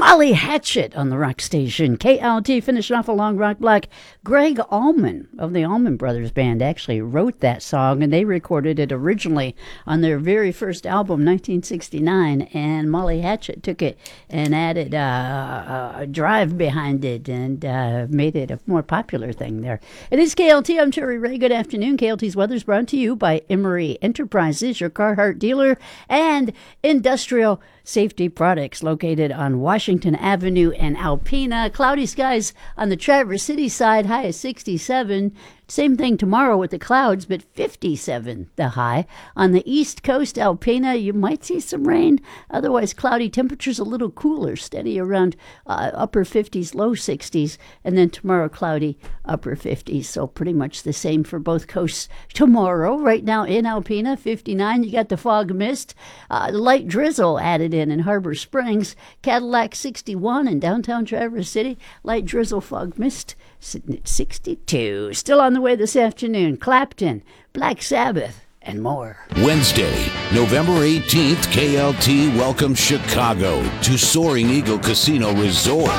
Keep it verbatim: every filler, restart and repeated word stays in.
Molly Hatchet on the rock station. K L T finishing off a long rock block. Greg Allman of the Allman Brothers Band actually wrote that song, and they recorded it originally on their very first album, nineteen sixty-nine, and Molly Hatchet took it and added uh, a drive behind it and uh, made it a more popular thing there. It is K L T. I'm Terry Ray. Good afternoon. K L T's weather is brought to you by Emery Enterprises, your Carhartt dealer, and Industrial Safety Products, located on Washington Avenue and Alpena. Cloudy skies on the Traverse City side, high of sixty-seven. Same thing tomorrow with the clouds, but fifty-seven the high. On the East Coast, Alpena, you might see some rain. Otherwise, cloudy temperatures a little cooler, steady around uh, upper fifties, low sixties. And then tomorrow, cloudy, upper fifties. So pretty much the same for both coasts tomorrow. Right now in Alpena, fifty-nine. You got the fog mist. Uh, light drizzle added in in Harbor Springs. Cadillac, sixty-one. In downtown Traverse City, light drizzle, fog mist, sitting at sixty-two. Still on the way this afternoon, Clapton, Black Sabbath, and more. Wednesday, November eighteenth, K L T welcomes Chicago to Soaring Eagle Casino Resort.